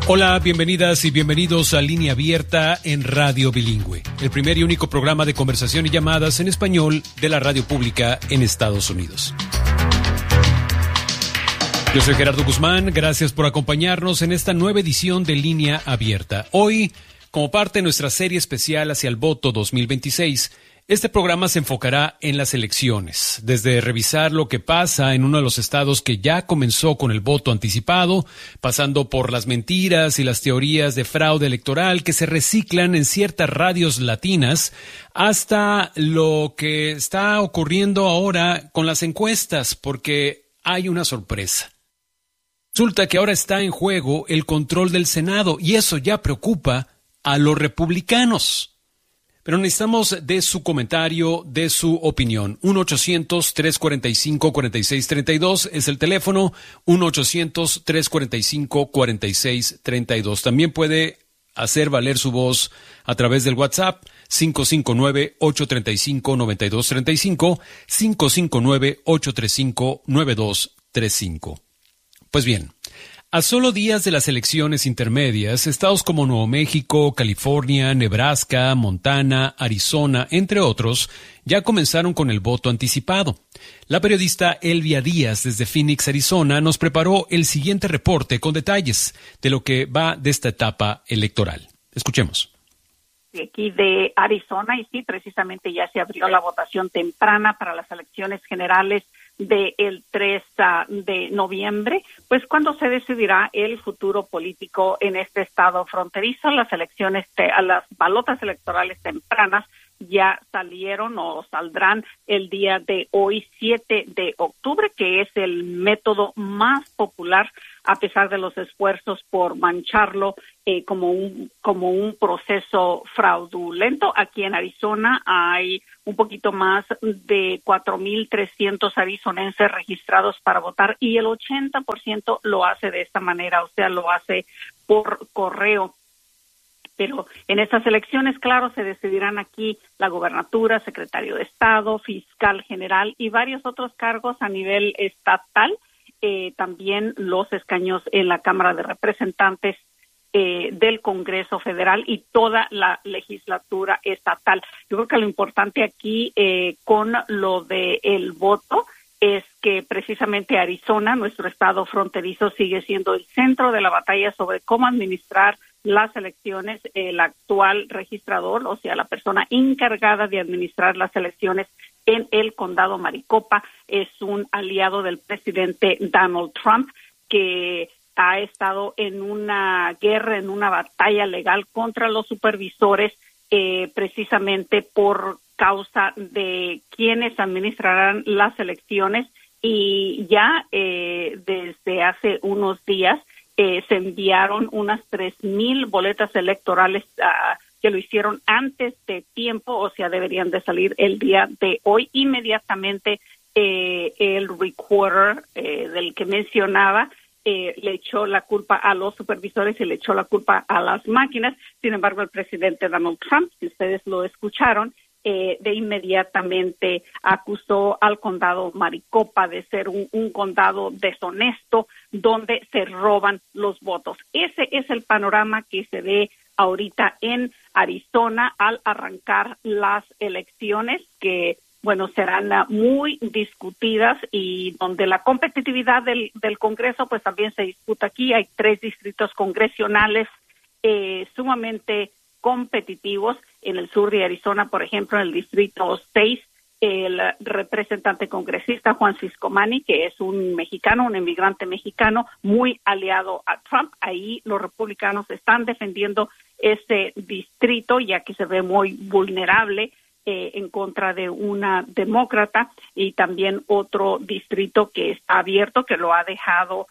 Hola, bienvenidas y bienvenidos a Línea Abierta en Radio Bilingüe, el primer y único programa de conversación y llamadas en español de la radio pública en Estados Unidos. Yo soy Gerardo Guzmán, gracias por acompañarnos en esta nueva edición de Línea Abierta. Hoy, como parte de nuestra serie especial hacia el voto 2026, este programa se enfocará en las elecciones, desde revisar lo que pasa en uno de los estados que ya comenzó con el voto anticipado, pasando por las mentiras y las teorías de fraude electoral que se reciclan en ciertas radios latinas, hasta lo que está ocurriendo ahora con las encuestas, porque hay una sorpresa. Resulta que ahora está en juego el control del Senado y eso ya preocupa a los republicanos. Pero necesitamos de su comentario, de su opinión. 1-800-345-4632 es el teléfono, 1-800-345-4632. También puede hacer valer su voz a través del WhatsApp 559-835-9235, 559-835-9235. Pues bien, a solo días de las elecciones intermedias, estados como Nuevo México, California, Nebraska, Montana, Arizona, entre otros, ya comenzaron con el voto anticipado. La periodista Elvia Díaz, desde Phoenix, Arizona, nos preparó el siguiente reporte con detalles de lo que va de esta etapa electoral. Escuchemos. Aquí de Arizona, y sí, precisamente ya se abrió la votación temprana para las elecciones generales del 3 de noviembre, pues cuando se decidirá el futuro político en este estado fronterizo. Las elecciones, las balotas electorales tempranas ya salieron o saldrán el día de hoy, 7 de octubre, que es el método más popular a pesar de los esfuerzos por mancharlo como un proceso fraudulento. Aquí en Arizona hay un poquito más de 4,300 arizonenses registrados para votar y el 80% lo hace de esta manera, o sea, lo hace por correo. Pero en estas elecciones, claro, se decidirán aquí la gobernatura, secretario de Estado, fiscal general y varios otros cargos a nivel estatal. También los escaños en la Cámara de Representantes del Congreso Federal y toda la legislatura estatal. Yo creo que lo importante aquí con lo de el voto es que precisamente Arizona, nuestro estado fronterizo, sigue siendo el centro de la batalla sobre cómo administrar las elecciones. El actual registrador, o sea, la persona encargada de administrar las elecciones en el condado Maricopa, es un aliado del presidente Donald Trump, que ha estado en una guerra, en una batalla legal contra los supervisores, precisamente por causa de quienes administrarán las elecciones. Y ya desde hace unos días se enviaron unas 3,000 boletas electorales que lo hicieron antes de tiempo, o sea, deberían de salir el día de hoy. Inmediatamente el recorder del que mencionaba le echó la culpa a los supervisores y le echó la culpa a las máquinas. Sin embargo, el presidente Donald Trump, si ustedes lo escucharon, de inmediatamente acusó al condado Maricopa de ser un condado deshonesto donde se roban los votos. Ese es el panorama que se ve ahorita en Arizona al arrancar las elecciones, que bueno, serán muy discutidas y donde la competitividad del Congreso pues también se disputa aquí. Hay 3 distritos congresionales sumamente competitivos. En el sur de Arizona, por ejemplo, en el distrito 6, el representante congresista Juan Ciscomani, que es un mexicano, un inmigrante mexicano muy aliado a Trump. Ahí los republicanos están defendiendo ese distrito, ya que se ve muy vulnerable en contra de una demócrata, y también otro distrito que está abierto, que lo ha dejado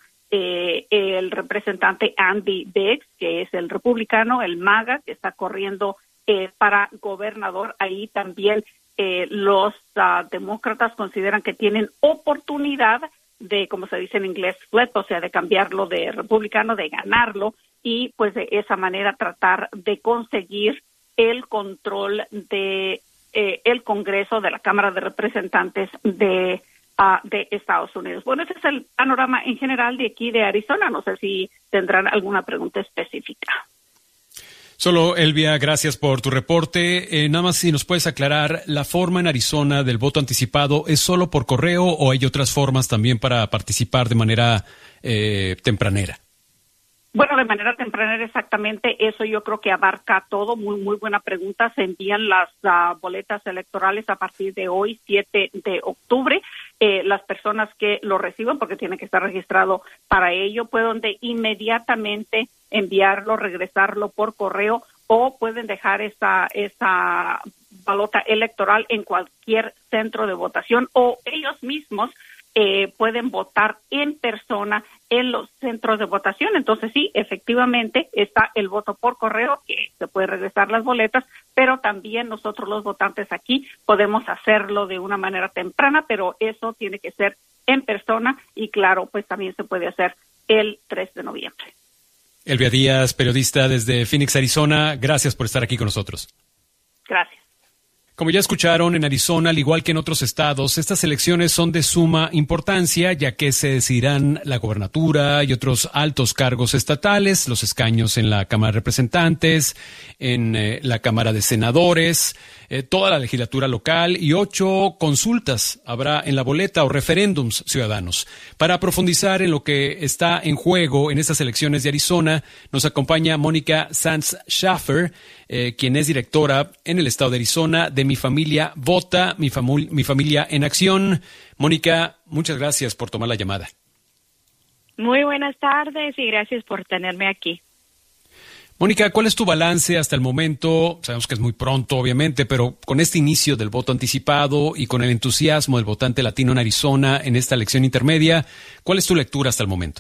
el representante Andy Biggs, que es el republicano, el MAGA, que está corriendo para gobernador. Ahí también los demócratas consideran que tienen oportunidad de, como se dice en inglés, flip, o sea, de cambiarlo de republicano, de ganarlo, y pues de esa manera tratar de conseguir el control de el Congreso, de la Cámara de Representantes de de Estados Unidos. Bueno, ese es el panorama en general de aquí de Arizona. No sé si tendrán alguna pregunta específica. Solo, Elvia, gracias por tu reporte. Nada más si nos puedes aclarar, ¿la forma en Arizona del voto anticipado es solo por correo o hay otras formas también para participar de manera tempranera? Bueno, de manera temprana, exactamente, eso yo creo que abarca todo. Muy buena pregunta. Se envían las boletas electorales a partir de hoy, 7 de octubre. Las personas que lo reciban, porque tiene que estar registrado para ello, pueden de inmediatamente enviarlo, regresarlo por correo, o pueden dejar esa boleta electoral en cualquier centro de votación, o ellos mismos pueden votar en persona en los centros de votación. Entonces sí, efectivamente está el voto por correo, que se puede regresar las boletas, pero también nosotros los votantes aquí podemos hacerlo de una manera temprana, pero eso tiene que ser en persona y claro, pues también se puede hacer el 3 de noviembre. Elvia Díaz, periodista desde Phoenix, Arizona, gracias por estar aquí con nosotros. Gracias. Como ya escucharon, en Arizona, al igual que en otros estados, estas elecciones son de suma importancia, ya que se decidirán la gobernatura y otros altos cargos estatales, los escaños en la Cámara de Representantes, en la Cámara de Senadores, toda la legislatura local y 8 consultas habrá en la boleta o referéndums ciudadanos. Para profundizar en lo que está en juego en estas elecciones de Arizona, nos acompaña Mónica Sanz Schaffer, quien es directora en el estado de Arizona de Mi Familia Vota, Mi Familia en Acción. Mónica, muchas gracias por tomar la llamada. Muy buenas tardes y gracias por tenerme aquí. Mónica, ¿cuál es tu balance hasta el momento? Sabemos que es muy pronto, obviamente, pero con este inicio del voto anticipado y con el entusiasmo del votante latino en Arizona en esta elección intermedia, ¿cuál es tu lectura hasta el momento?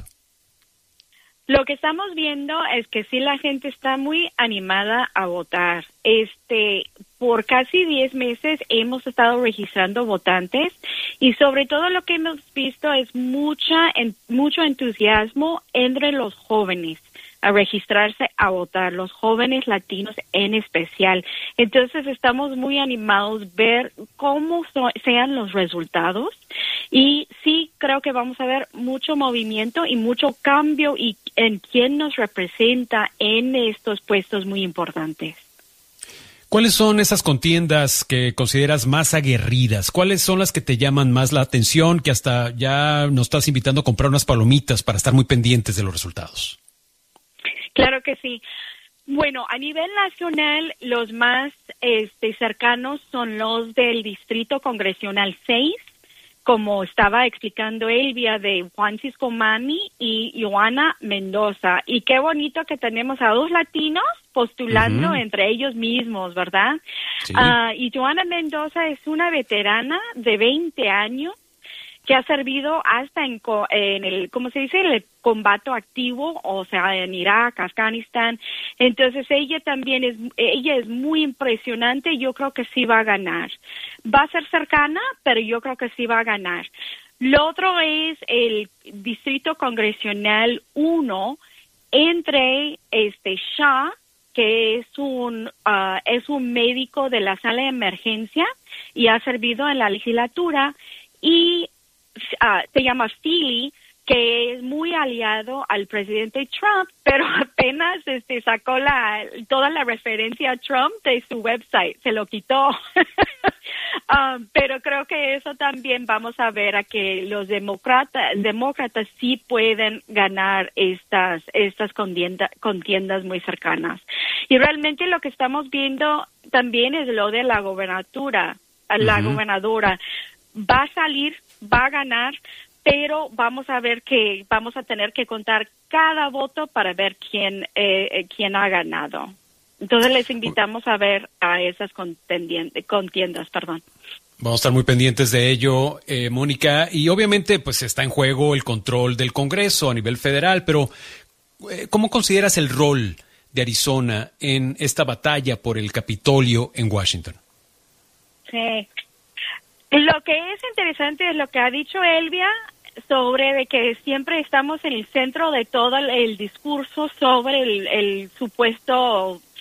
Lo que estamos viendo es que sí, la gente está muy animada a votar. Por casi 10 meses hemos estado registrando votantes y sobre todo lo que hemos visto es mucho entusiasmo entre los jóvenes a registrarse a votar, los jóvenes latinos en especial. Entonces estamos muy animados ver cómo sean los resultados y sí creo que vamos a ver mucho movimiento y mucho cambio y en quién nos representa en estos puestos muy importantes. ¿Cuáles son esas contiendas que consideras más aguerridas? ¿Cuáles son las que te llaman más la atención, que hasta ya nos estás invitando a comprar unas palomitas para estar muy pendientes de los resultados? Claro que sí. Bueno, a nivel nacional, los más cercanos son los del Distrito Congresional 6, como estaba explicando Elvia, de Juan Ciscomani y Joana Mendoza. Y qué bonito que tenemos a 2 latinos postulando entre ellos mismos, ¿verdad? Sí. Y Joana Mendoza es una veterana de 20 años que ha servido hasta en el, ¿cómo se dice?, el combate activo, o sea, en Irak, Afganistán. Entonces ella es muy impresionante. Yo creo que sí va a ganar. Va a ser cercana, pero yo creo que sí va a ganar. Lo otro es el Distrito Congresional 1 entre Shah, que es un médico de la sala de emergencia y ha servido en la legislatura, y se llama Feely, que es muy aliado al presidente Trump, pero apenas sacó toda la referencia a Trump de su website, se lo quitó. Pero creo que eso también vamos a ver a que los demócratas sí pueden ganar estas contiendas muy cercanas. Y realmente lo que estamos viendo también es lo de la gobernatura. La gobernadora va a salir, va a ganar, pero vamos a ver que vamos a tener que contar cada voto para ver quién ha ganado. Entonces les invitamos a ver a esas contiendas. Vamos a estar muy pendientes de ello, Mónica, y obviamente pues está en juego el control del Congreso a nivel federal, pero ¿cómo consideras el rol de Arizona en esta batalla por el Capitolio en Washington? Sí. Lo que es interesante es lo que ha dicho Elvia sobre de que siempre estamos en el centro de todo el discurso sobre el supuesto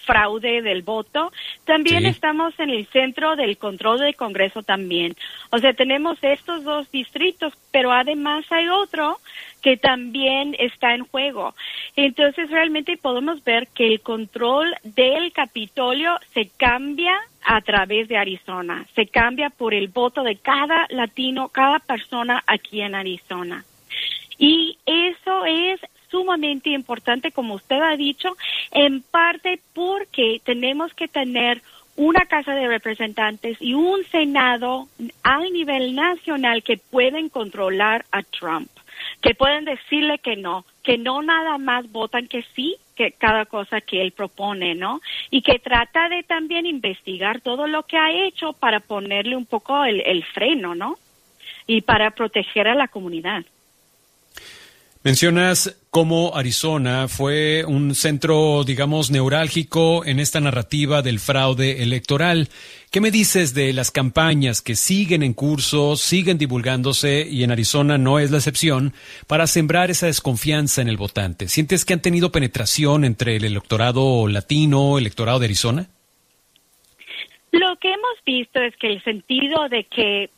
fraude del voto. También Sí. estamos en el centro del control del Congreso también. O sea, tenemos estos 2 distritos, pero además hay otro que también está en juego. Entonces, realmente podemos ver que el control del Capitolio se cambia a través de Arizona. Se cambia por el voto de cada latino, cada persona aquí en Arizona. Y eso es sumamente importante, como usted ha dicho, en parte porque tenemos que tener una Casa de Representantes y un Senado a nivel nacional que pueden controlar a Trump, que pueden decirle que no nada más votan que sí, que cada cosa que él propone, ¿no? Y que trata de también investigar todo lo que ha hecho para ponerle un poco el freno, ¿no? Y para proteger a la comunidad. Mencionas cómo Arizona fue un centro, digamos, neurálgico en esta narrativa del fraude electoral. ¿Qué me dices de las campañas que siguen en curso, siguen divulgándose, y en Arizona no es la excepción, para sembrar esa desconfianza en el votante? ¿Sientes que han tenido penetración entre el electorado latino, electorado de Arizona? Lo que hemos visto es que el sentido de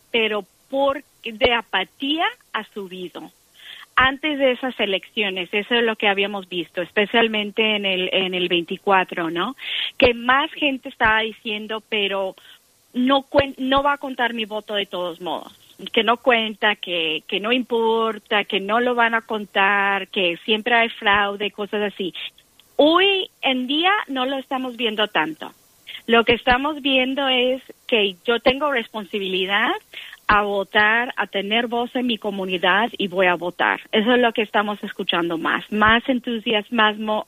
apatía ha subido. Antes de esas elecciones, eso es lo que habíamos visto, especialmente en el 24, ¿no? Que más gente estaba diciendo, pero no va a contar mi voto de todos modos, que no cuenta, que no importa, que no lo van a contar, que siempre hay fraude, cosas así. Hoy en día no lo estamos viendo tanto. Lo que estamos viendo es que yo tengo responsabilidad a votar, a tener voz en mi comunidad y voy a votar. Eso es lo que estamos escuchando más entusiasmo,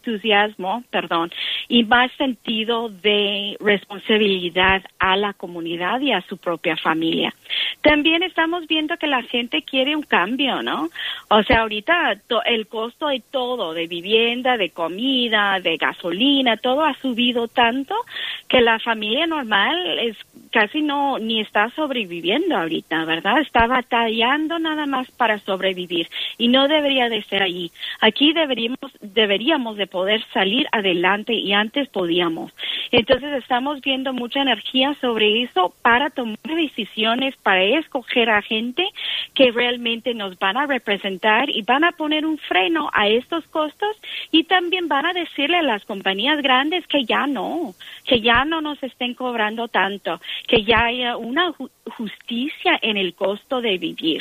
y más sentido de responsabilidad a la comunidad y a su propia familia. También estamos viendo que la gente quiere un cambio, ¿no? O sea, ahorita el costo de todo, de vivienda, de comida, de gasolina, todo ha subido tanto que la familia normal es casi ni está sobreviviendo ahorita, ¿verdad? Está batallando nada más para sobrevivir y no debería de ser allí. Aquí deberíamos de poder salir adelante y antes podíamos. Entonces estamos viendo mucha energía sobre eso para tomar decisiones, para escoger a gente que realmente nos van a representar y van a poner un freno a estos costos, y también van a decirle a las compañías grandes que ya no nos estén cobrando tanto, que ya haya una justicia en el costo de vivir.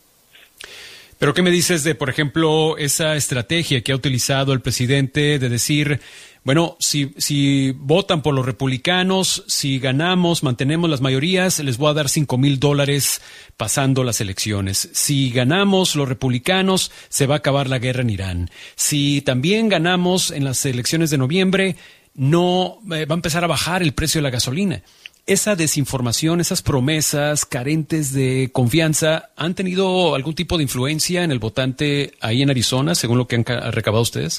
Pero ¿qué me dices de, por ejemplo, esa estrategia que ha utilizado el presidente de decir, bueno, si votan por los republicanos, si ganamos, mantenemos las mayorías, les voy a dar $5,000 pasando las elecciones? Si ganamos los republicanos, se va a acabar la guerra en Irán. Si también ganamos en las elecciones de noviembre, no va a empezar a bajar el precio de la gasolina. Esa desinformación, esas promesas carentes de confianza, ¿han tenido algún tipo de influencia en el votante ahí en Arizona, según lo que han recabado ustedes?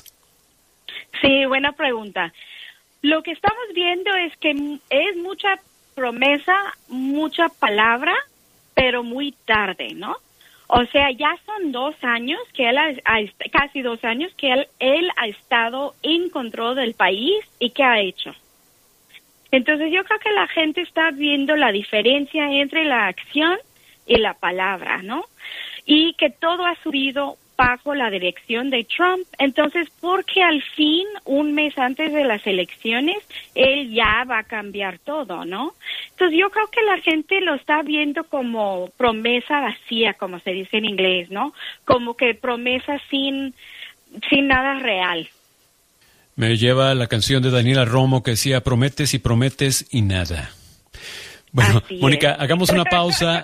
Sí, buena pregunta. Lo que estamos viendo es que es mucha promesa, mucha palabra, pero muy tarde, ¿no? O sea, ya son 2 años que casi 2 años que él ha estado en control del país. ¿Y qué ha hecho? Entonces yo creo que la gente está viendo la diferencia entre la acción y la palabra, ¿no? Y que todo ha subido bajo la dirección de Trump. Entonces, porque al fin, un mes antes de las elecciones, él ya va a cambiar todo, ¿no? Entonces yo creo que la gente lo está viendo como promesa vacía, como se dice en inglés, ¿no? Como que promesa sin nada real. Me lleva la canción de Daniela Romo que decía, prometes y prometes y nada. Bueno, Mónica, hagamos una pausa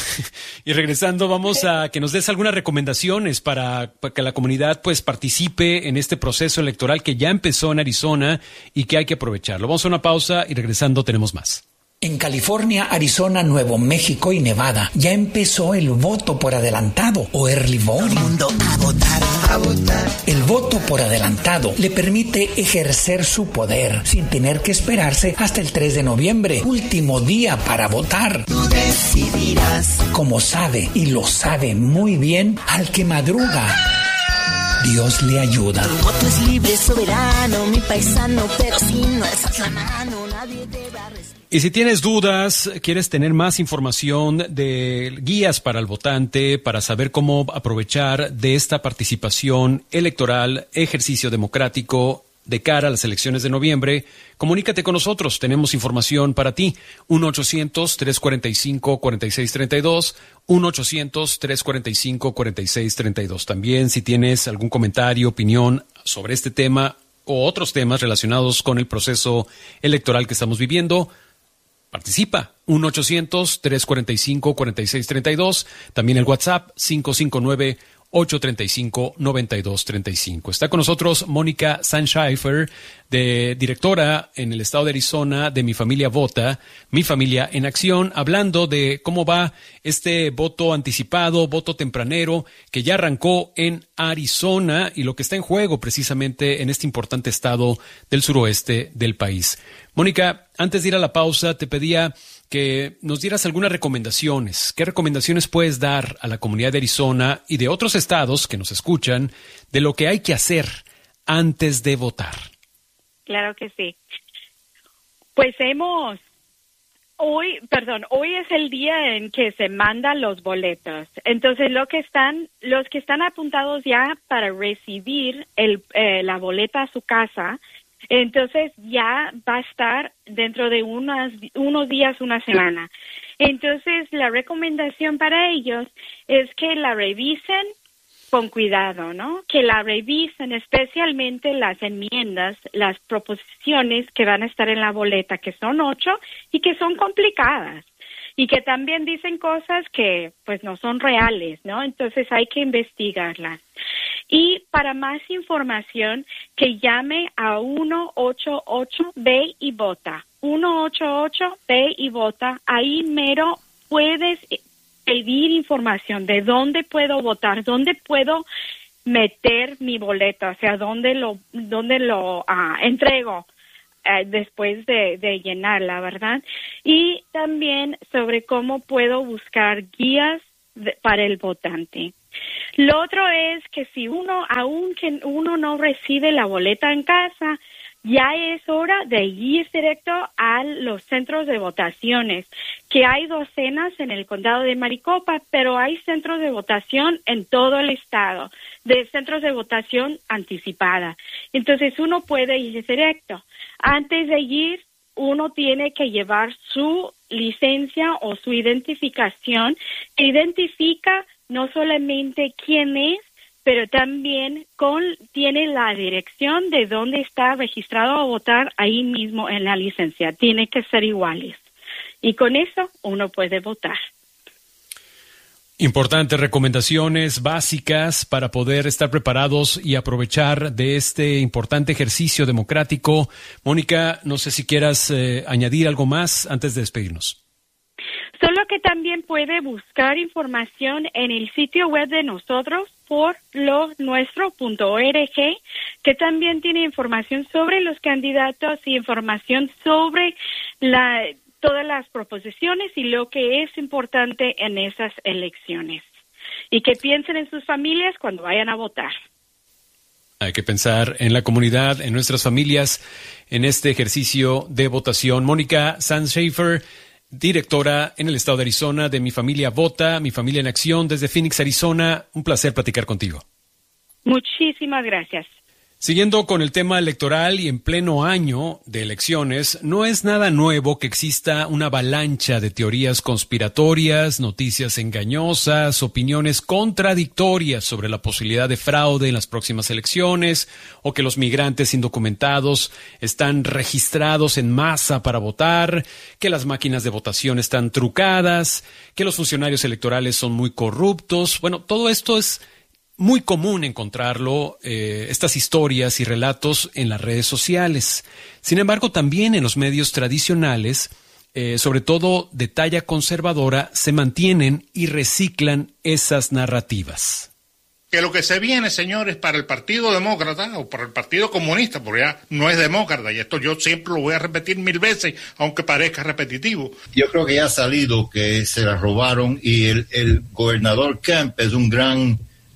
y regresando vamos a que nos des algunas recomendaciones para que la comunidad pues participe en este proceso electoral que ya empezó en Arizona y que hay que aprovecharlo. Vamos a una pausa y regresando tenemos más. En California, Arizona, Nuevo México y Nevada ya empezó el voto por adelantado o early voting. Todo el mundo a votar, a votar. El voto por adelantado le permite ejercer su poder sin tener que esperarse hasta el 3 de noviembre, último día para votar. Tú decidirás. Como sabe y lo sabe muy bien al que madruga. Dios le ayuda. Tu voto es libre, soberano, mi paisano, pero si no alzas la mano, nadie te va a respetar. Y si tienes dudas, quieres tener más información de guías para el votante, para saber cómo aprovechar de esta participación electoral, ejercicio democrático de cara a las elecciones de noviembre, comunícate con nosotros. Tenemos información para ti. 1-800-345-4632, 1-800-345-4632. También, si tienes algún comentario, opinión sobre este tema o otros temas relacionados con el proceso electoral que estamos viviendo, participa. 1-800-345-4632. También el WhatsApp 559-835-9235. Está con nosotros Mónica Sansheifer, directora en el estado de Arizona de Mi Familia Vota, Mi Familia en Acción, hablando de cómo va este voto anticipado, voto tempranero, que ya arrancó en Arizona y lo que está en juego precisamente en este importante estado del suroeste del país. Mónica, antes de ir a la pausa, te pedía que nos dieras algunas recomendaciones. ¿Qué recomendaciones puedes dar a la comunidad de Arizona y de otros estados que nos escuchan de lo que hay que hacer antes de votar? Claro que sí. Pues hoy es el día en que se mandan los boletos. Entonces, los que están apuntados ya para recibir la boleta a su casa, entonces ya va a estar dentro de unos días, una semana. Entonces, la recomendación para ellos es que la revisen con cuidado, ¿no? Que la revisen especialmente las enmiendas, las proposiciones que van a estar en la boleta, que son 8 y que son complicadas y que también dicen cosas que pues no son reales, ¿no? Entonces hay que investigarlas. Y para más información, que llame a 188-Ve y Vota. 188-Ve y Vota. Ahí mero puedes pedir información de dónde puedo votar, dónde puedo meter mi boleta, o sea, dónde lo entrego después de llenarla, ¿verdad? Y también sobre cómo puedo buscar guías para el votante. Lo otro es que si aunque uno no recibe la boleta en casa, ya es hora de ir directo a los centros de votaciones, que hay docenas en el condado de Maricopa, pero hay centros de votación en todo el estado, de centros de votación anticipada. Entonces uno puede ir directo. Antes de ir, uno tiene que llevar su licencia o su identificación, que identifica no solamente quién es, pero también tiene la dirección de dónde está registrado a votar ahí mismo en la licencia. Tiene que ser iguales. Y con eso uno puede votar. Importantes recomendaciones básicas para poder estar preparados y aprovechar de este importante ejercicio democrático. Mónica, no sé si quieras añadir algo más antes de despedirnos. Solo que también puede buscar información en el sitio web de nosotros por lonuestro.org, que también tiene información sobre los candidatos y información sobre todas las proposiciones y lo que es importante en esas elecciones. Y que piensen en sus familias cuando vayan a votar. Hay que pensar en la comunidad, en nuestras familias, en este ejercicio de votación. Mónica Sansheifer, directora en el estado de Arizona de Mi Familia Vota, Mi Familia en Acción, desde Phoenix, Arizona. Un placer platicar contigo. Muchísimas gracias. Siguiendo con el tema electoral y en pleno año de elecciones, no es nada nuevo que exista una avalancha de teorías conspiratorias, noticias engañosas, opiniones contradictorias sobre la posibilidad de fraude en las próximas elecciones o que los migrantes indocumentados están registrados en masa para votar, que las máquinas de votación están trucadas, que los funcionarios electorales son muy corruptos. Bueno, todo esto es muy común encontrarlo, estas historias y relatos en las redes sociales. Sin embargo, también en los medios tradicionales, sobre todo de talla conservadora, se mantienen y reciclan esas narrativas. Que lo que se viene, señores, para el Partido Demócrata o para el Partido Comunista, porque ya no es demócrata, y esto yo siempre lo voy a repetir 1000 veces, aunque parezca repetitivo. Yo creo que ya ha salido que se la robaron y el gobernador Kemp es un gran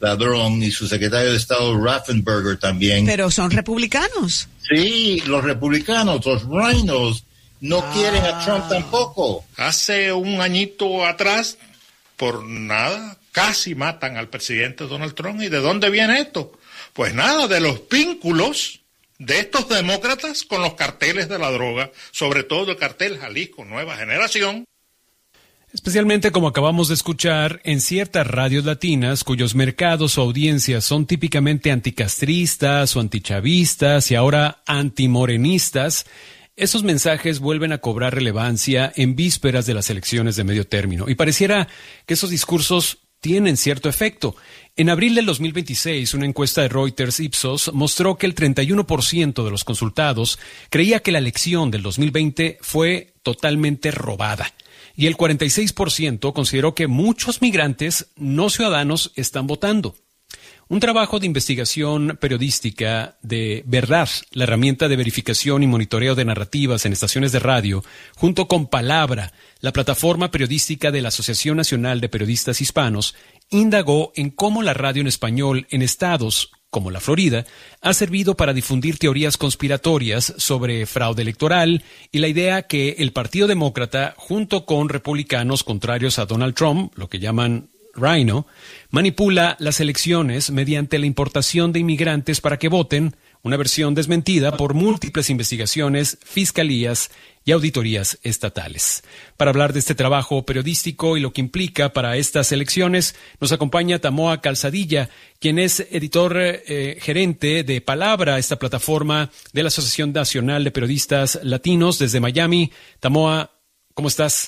ladrón, y su secretario de Estado Raffensperger también. Pero son republicanos. Sí, los republicanos, los rhinos, no quieren a Trump tampoco. Hace un añito atrás, por nada, casi matan al presidente Donald Trump. ¿Y de dónde viene esto? Pues nada, de los vínculos de estos demócratas con los carteles de la droga, sobre todo el cartel Jalisco Nueva Generación. Especialmente, como acabamos de escuchar, en ciertas radios latinas cuyos mercados o audiencias son típicamente anticastristas o antichavistas y ahora antimorenistas, esos mensajes vuelven a cobrar relevancia en vísperas de las elecciones de medio término. Y pareciera que esos discursos tienen cierto efecto. En abril del 2026, una encuesta de Reuters Ipsos mostró que el 31% de los consultados creía que la elección del 2020 fue totalmente robada. Y el 46% consideró que muchos migrantes no ciudadanos están votando. Un trabajo de investigación periodística de Verdad, la herramienta de verificación y monitoreo de narrativas en estaciones de radio, junto con Palabra, la plataforma periodística de la Asociación Nacional de Periodistas Hispanos, indagó en cómo la radio en español en estados como la Florida, ha servido para difundir teorías conspiratorias sobre fraude electoral y la idea que el Partido Demócrata, junto con republicanos contrarios a Donald Trump, lo que llaman Rhino, manipula las elecciones mediante la importación de inmigrantes para que voten, una versión desmentida por múltiples investigaciones, fiscalías y auditorías estatales. Para hablar de este trabajo periodístico y lo que implica para estas elecciones, nos acompaña Tamoa Calzadilla, quien es editor gerente de Palabra, esta plataforma de la Asociación Nacional de Periodistas Latinos desde Miami. Tamoa, ¿cómo estás?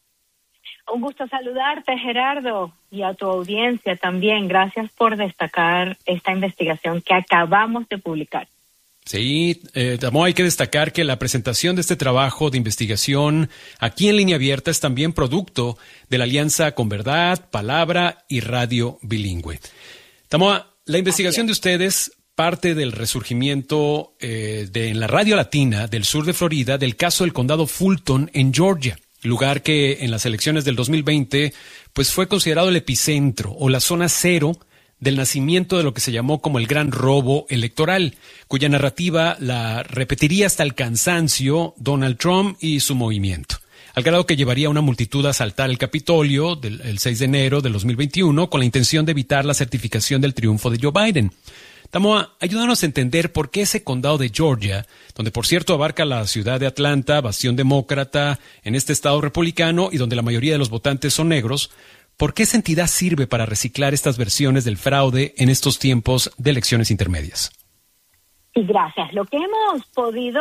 Un gusto saludarte, Gerardo, y a tu audiencia también. Gracias por destacar esta investigación que acabamos de publicar. Sí, Tamoa, hay que destacar que la presentación de este trabajo de investigación aquí en Línea Abierta es también producto de la alianza con Verdad, Palabra y Radio Bilingüe. Tamoa, la investigación de ustedes parte del resurgimiento en la radio latina del sur de Florida del caso del condado Fulton en Georgia, lugar que en las elecciones del 2020 pues fue considerado el epicentro o la zona cero del nacimiento de lo que se llamó como el gran robo electoral, cuya narrativa la repetiría hasta el cansancio Donald Trump y su movimiento, al grado que llevaría a una multitud a asaltar el Capitolio el 6 de enero del 2021 con la intención de evitar la certificación del triunfo de Joe Biden. Tamoa, ayúdanos a entender por qué ese condado de Georgia, donde por cierto abarca la ciudad de Atlanta, bastión demócrata en este estado republicano y donde la mayoría de los votantes son negros, ¿por qué esa entidad sirve para reciclar estas versiones del fraude en estos tiempos de elecciones intermedias? Sí, gracias. Lo que hemos podido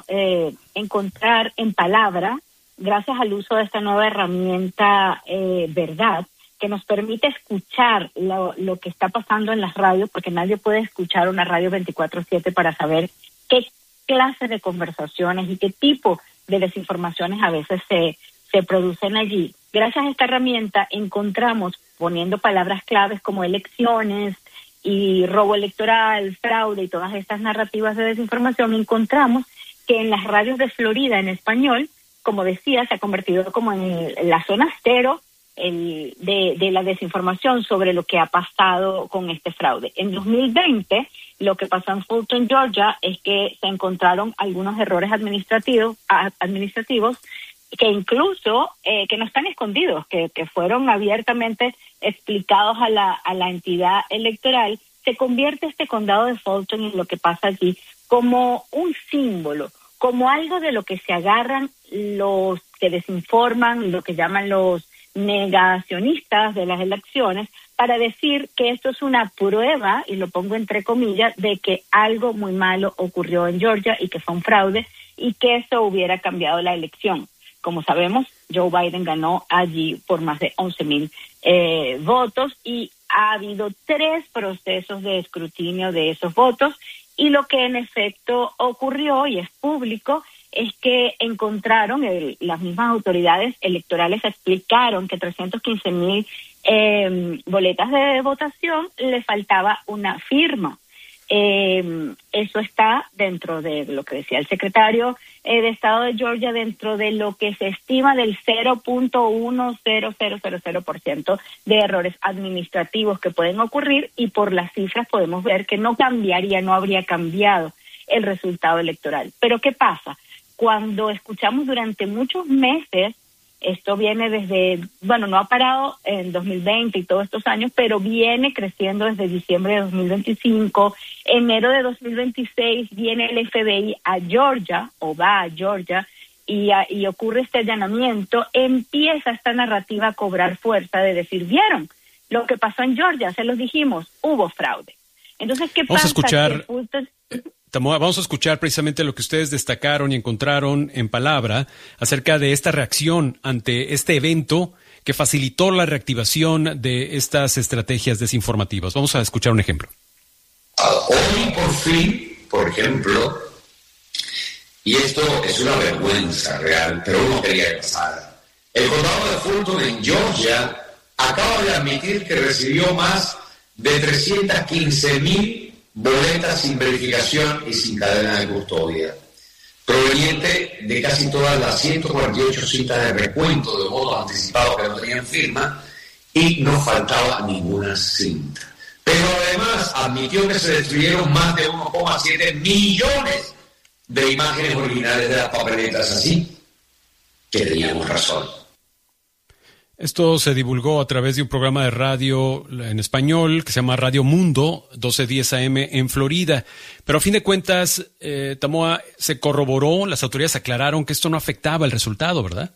encontrar en Palabra, gracias al uso de esta nueva herramienta Verdad, que nos permite escuchar lo que está pasando en las radios, porque nadie puede escuchar una radio 24/7 para saber qué clase de conversaciones y qué tipo de desinformaciones a veces se producen allí. Gracias a esta herramienta encontramos, poniendo palabras claves como elecciones y robo electoral, fraude y todas estas narrativas de desinformación, encontramos que en las radios de Florida en español, como decía, se ha convertido como en la zona cero de la desinformación sobre lo que ha pasado con este fraude. En 2020, lo que pasó en Fulton, Georgia, es que se encontraron algunos errores administrativos que incluso que no están escondidos, que fueron abiertamente explicados a la entidad electoral. Se convierte este condado de Fulton en lo que pasa allí como un símbolo, como algo de lo que se agarran los que desinforman, lo que llaman los negacionistas de las elecciones, para decir que esto es una prueba, y lo pongo entre comillas, de que algo muy malo ocurrió en Georgia y que fue un fraude y que eso hubiera cambiado la elección. Como sabemos, Joe Biden ganó allí por más de 11,000 votos y ha habido 3 procesos de escrutinio de esos votos, y lo que en efecto ocurrió, y es público, es que encontraron, las mismas autoridades electorales explicaron que 315,000 boletas de votación le faltaba una firma. Eso está dentro de lo que decía el secretario de Estado de Georgia, dentro de lo que se estima del 0.10000% de errores administrativos que pueden ocurrir, y por las cifras podemos ver que no habría cambiado el resultado electoral. Pero ¿qué pasa? Cuando escuchamos durante muchos meses, esto viene desde, no ha parado en 2020 y todos estos años, pero viene creciendo desde diciembre de 2025. Enero de 2026 viene el FBI a Georgia, o va a Georgia, y ocurre este allanamiento. Empieza esta narrativa a cobrar fuerza de decir, ¿vieron lo que pasó en Georgia? Se los dijimos, hubo fraude. Entonces, ¿qué pasa? Vamos a escuchar precisamente lo que ustedes destacaron y encontraron en palabra acerca de esta reacción ante este evento que facilitó la reactivación de estas estrategias desinformativas. Vamos a escuchar un ejemplo. Hoy por fin, por ejemplo, y esto es una vergüenza real, pero uno quería que pasara, el condado de Fulton en Georgia acaba de admitir que recibió más de 315,000 boletas sin verificación y sin cadena de custodia, proveniente de casi todas las 148 citas de recuento de votos anticipados que no tenían firma, y no faltaba ninguna cinta. Pero además admitió que se destruyeron más de 1,7 millones de imágenes originales de las papeletas, así que teníamos razón. Esto se divulgó a través de un programa de radio en español que se llama Radio Mundo, 1210 AM en Florida. Pero a fin de cuentas, Tamoa, se corroboró, las autoridades aclararon que esto no afectaba el resultado, ¿verdad?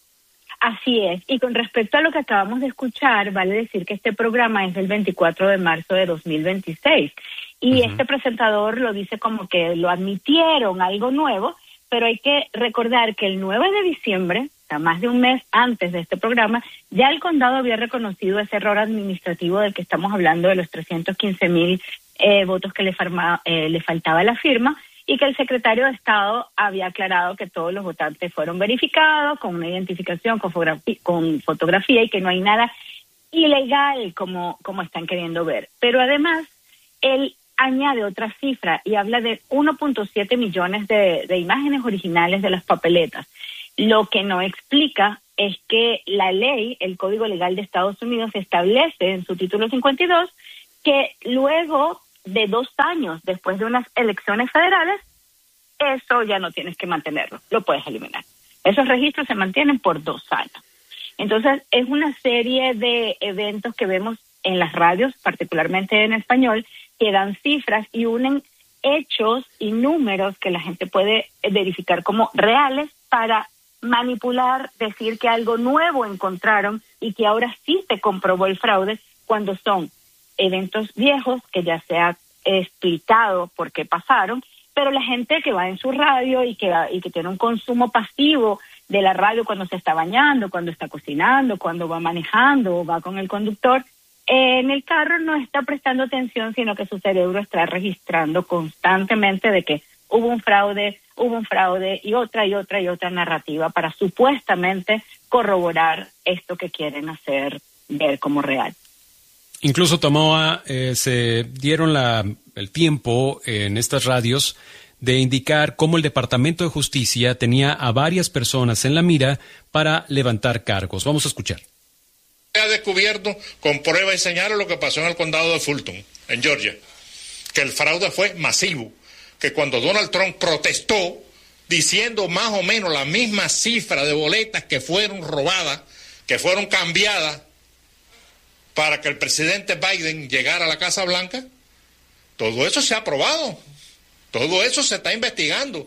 Así es. Y con respecto a lo que acabamos de escuchar, vale decir que este programa es del 24 de marzo de 2026. Y este presentador lo dice como que lo admitieron, algo nuevo, pero hay que recordar que el 9 de diciembre, o sea, más de un mes antes de este programa, ya el condado había reconocido ese error administrativo del que estamos hablando, de los 315,000 votos que le faltaba la firma, y que el secretario de Estado había aclarado que todos los votantes fueron verificados con una identificación, con fotografía, y que no hay nada ilegal como están queriendo ver. Pero además, él añade otra cifra y habla de 1.7 millones de imágenes originales de las papeletas. Lo que no explica es que la ley, el Código Legal de Estados Unidos, establece en su título 52 que luego de 2 años después de unas elecciones federales, eso ya no tienes que mantenerlo, lo puedes eliminar. Esos registros se mantienen por 2 años. Entonces, es una serie de eventos que vemos en las radios, particularmente en español, que dan cifras y unen hechos y números que la gente puede verificar como reales para manipular, decir que algo nuevo encontraron y que ahora sí se comprobó el fraude, cuando son eventos viejos que ya se ha explicado por qué pasaron, pero la gente que va en su radio y que tiene un consumo pasivo de la radio cuando se está bañando, cuando está cocinando, cuando va manejando o va con el conductor, en el carro no está prestando atención, sino que su cerebro está registrando constantemente de que hubo un fraude y otra narrativa para supuestamente corroborar esto que quieren hacer ver como real. Incluso, Tamoa, se dieron el tiempo en estas radios de indicar cómo el Departamento de Justicia tenía a varias personas en la mira para levantar cargos. Vamos a escuchar. Ha descubierto con pruebas y señales lo que pasó en el condado de Fulton, en Georgia, que el fraude fue masivo, que cuando Donald Trump protestó diciendo más o menos la misma cifra de boletas que fueron robadas, que fueron cambiadas para que el presidente Biden llegara a la Casa Blanca, todo eso se ha probado, todo eso se está investigando.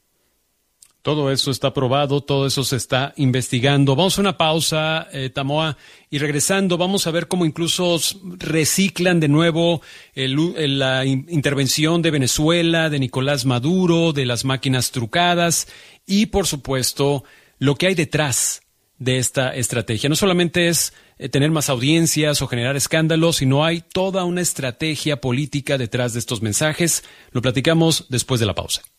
Todo eso está probado, todo eso se está investigando. Vamos a una pausa, Tamoa, y regresando vamos a ver cómo incluso reciclan de nuevo la intervención de Venezuela, de Nicolás Maduro, de las máquinas trucadas y, por supuesto, lo que hay detrás de esta estrategia. No solamente es tener más audiencias o generar escándalos, sino hay toda una estrategia política detrás de estos mensajes. Lo platicamos después de la pausa.